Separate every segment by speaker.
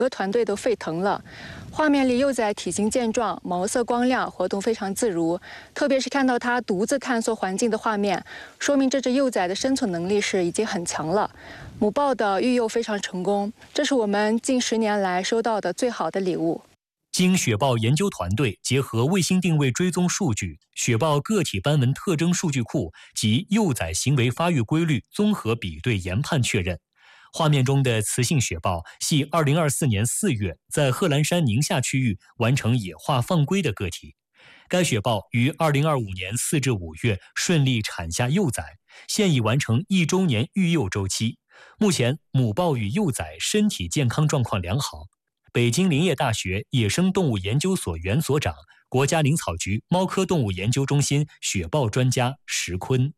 Speaker 1: 个团队都沸腾了。画面里幼崽体型健壮，毛色光亮，活动非常自如。特别是看到它独自探索环境的画面，说明这只幼崽的生存能力是已经很强了。母豹的育幼非常成功，这是我们近10年来收到的最好的礼物。
Speaker 2: 经雪豹研究团队结合卫星定位追踪数据、雪豹个体斑纹特征数据库及幼崽行为发育规律综合比对研判确认，画面中的雌性雪豹系2024年4月在贺兰山宁夏区域完成野化放归的个体。该雪豹于2025年4至5月顺利产下幼崽，现已完成1周年育幼周期。目前，母豹与幼崽身体健康状况良好。北京林业大学野生动物研究所原所长、国家林草局猫科动物研究中心雪豹专家石坤。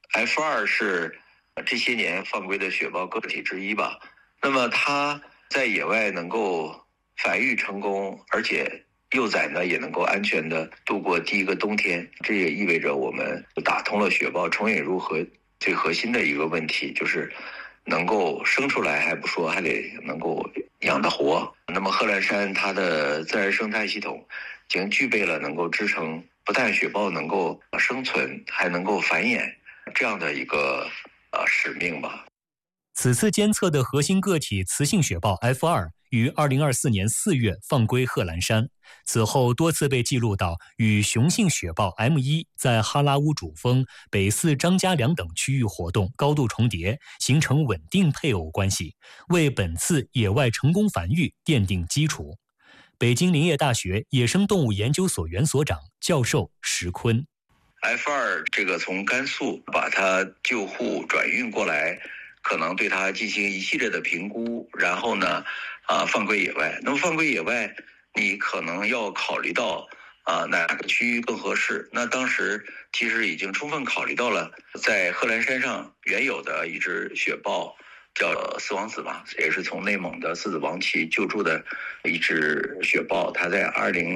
Speaker 3: F2是这些年放归的雪豹个体之一吧。那么它在野外能够繁育成功，而且幼崽呢也能够安全的度过第一个冬天，这也意味着我们打通了雪豹重引入河最核心的一个问题，就是能够生出来还不说，还得能够养得活。那么贺兰山它的自然生态系统已经具备了能够支撑不但雪豹能够生存，还能够繁衍这样的一个使命吧。
Speaker 2: 此次监测的核心个体雌性雪豹 F2 于2024年4月放归贺兰山，此后多次被记录到与雄性雪豹 M1 在哈拉乌主峰、北四张家梁等区域活动高度重叠，形成稳定配偶关系，为本次野外成功繁育奠定基础。北京林业大学野生动物研究所原所长、教授石坤。
Speaker 3: F2 这个从甘肃把它救护转运过来，可能对它进行一系列的评估，然后呢，放归野外。那么放归野外，你可能要考虑到哪个区域更合适。那当时其实已经充分考虑到了，在贺兰山上原有的一只雪豹，叫四王子嘛，也是从内蒙的四子王旗救助的一只雪豹，它在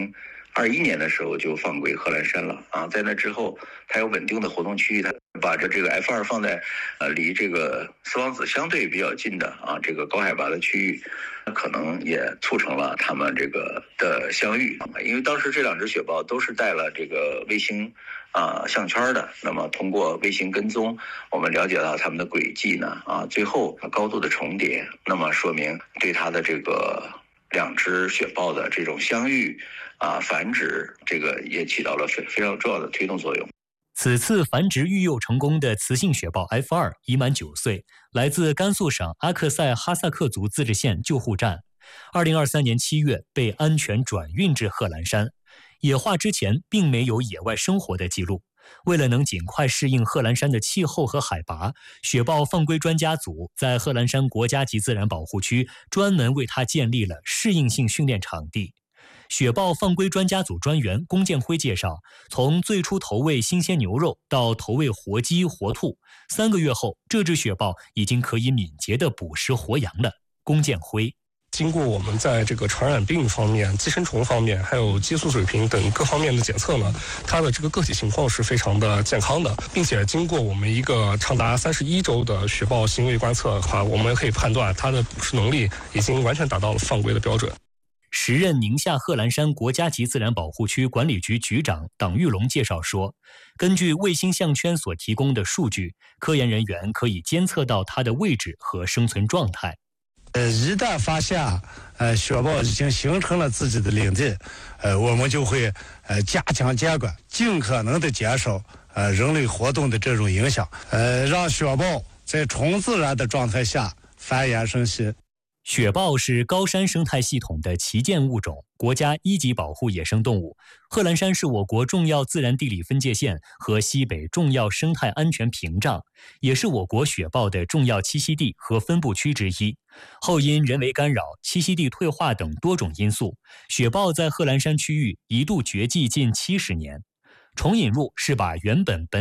Speaker 3: 2021年的时候就放归贺兰山了啊。在那之后，它有稳定的活动区域，它把这个 F2 放在离这个四王子相对比较近的这个高海拔的区域，可能也促成了他们这个的相遇。因为当时这2只雪豹都是带了这个卫星项圈的，那么通过卫星跟踪，我们了解到它们的轨迹呢最后高度的重叠，那么说明对它的这个2只雪豹的这种相遇繁殖，这个也起到了非常重要的推动作用。
Speaker 2: 此次繁殖育幼成功的雌性雪豹 F2 已满9岁，来自甘肃省阿克塞哈萨克族自治县救护站。2023年7月被安全转运至贺兰山。野化之前并没有野外生活的记录。为了能尽快适应贺兰山的气候和海拔，雪豹放归专家组在贺兰山国家级自然保护区专门为它建立了适应性训练场地。雪豹放归专家组专员龚建辉介绍，从最初投喂新鲜牛肉到投喂活鸡、活兔，3个月后，这只雪豹已经可以敏捷地捕食活羊了。龚建辉。
Speaker 4: 经过我们在这个传染病方面、寄生虫方面，还有激素水平等各方面的检测呢，它的这个个体情况是非常的健康的，并且经过我们一个长达31周的雪豹行为观测的话，我们可以判断它的捕食能力已经完全达到了放归的标准。
Speaker 2: 时任宁夏贺兰山国家级自然保护区管理局局长党玉龙介绍说，根据卫星项圈所提供的数据，科研人员可以监测到它的位置和生存状态。
Speaker 5: 一旦发现雪豹已经形成了自己的领地，我们就会加强监管，尽可能的减少人类活动的这种影响，让雪豹在纯自然的状态下繁衍生息。
Speaker 2: 雪豹是高山生态系统的旗舰物种，国家1级保护野生动物。贺兰山是我国重要自然地理分界线和西北重要生态安全屏障，也是我国雪豹的重要栖息地和分布区之一。后因人为干扰、栖息地退化等多种因素，雪豹在贺兰山区域一度绝迹近70年。重引入是把原本